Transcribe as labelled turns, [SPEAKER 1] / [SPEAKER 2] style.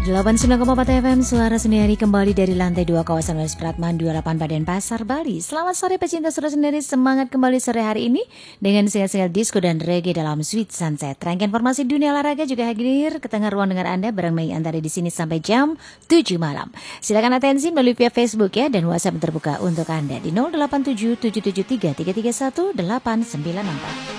[SPEAKER 1] 89,4 FM Suara Sendiri kembali dari lantai 2 kawasan Wes Pratman 28 Badan Pasar Bali. Selamat sore pecinta Suara Sendiri, semangat kembali sore hari ini dengan single-single disco dan reggae dalam Sweet Sunset. Rangkaian informasi dunia olahraga juga hadir ke tengah ruang dengar Anda bareng Mei Antara di sini sampai jam 7 malam. Silakan atensi melalui via Facebook ya, dan WhatsApp terbuka untuk Anda di 087773331894.